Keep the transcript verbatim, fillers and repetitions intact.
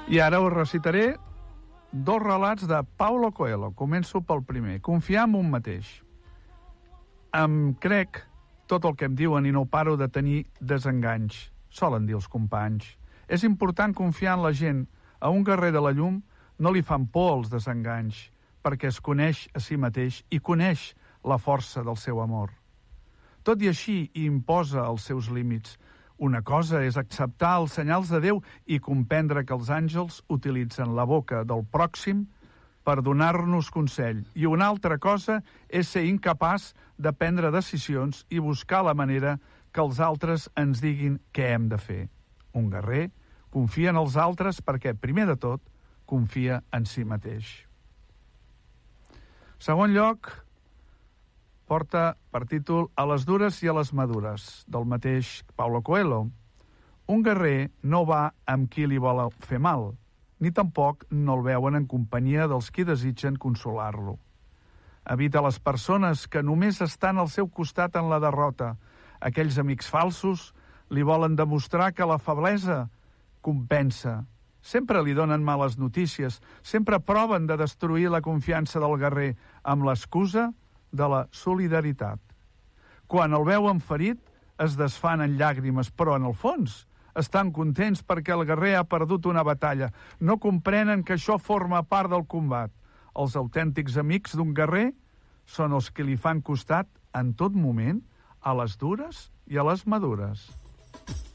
I ara us recitaré dos relats de Paulo Coelho. Començo pel primer. Confiar en un mateix. Em crec tot el que em diuen i no paro de tenir desenganys, solen dir els companys. És important confiar en la gent. A un guerrer de la llum no li fan por els desenganys, perquè es coneix a si mateix i coneix la força del seu amor. Tot i així, hi imposa els seus límits. Una cosa és acceptar els senyals de Déu i comprendre que els àngels utilitzen la boca del pròxim per donar-nos consell. I una altra cosa és ser incapaç de prendre decisions i buscar la manera que els altres ens diguin què hem de fer. Un guerrer confia en els altres perquè, primer de tot, confia en si mateix. Segon lloc, porta per títol A les dures i a les madures, del mateix Paulo Coelho. Un guerrer no va amb qui li vol fer mal, ni tampoc no el veuen en companyia dels qui desitgen consolar-lo. Evita les persones que només estan al seu costat en la derrota. Aquells amics falsos li volen demostrar que la feblesa compensa. Sempre li donen males notícies, sempre proven de destruir la confiança del guerrer amb l'excusa de la solidaritat. Quan el veuen ferit, es desfan en llàgrimes, però en el fons estan contents perquè el guerrer ha perdut una batalla. No comprenen que això forma part del combat. Els autèntics amics d'un guerrer són els que li fan costat en tot moment, a les dures i a les madures.